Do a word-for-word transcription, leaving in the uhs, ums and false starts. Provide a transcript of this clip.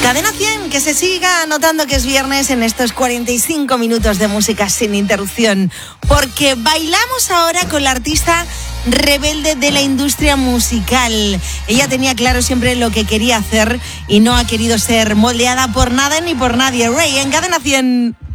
Cadena cien, que se siga notando que es viernes en estos cuarenta y cinco minutos de música sin interrupción, porque bailamos ahora con la artista rebelde de la industria musical. Ella tenía claro siempre lo que quería hacer y no ha querido ser moldeada por nada ni por nadie. Rey, en Cadena cien.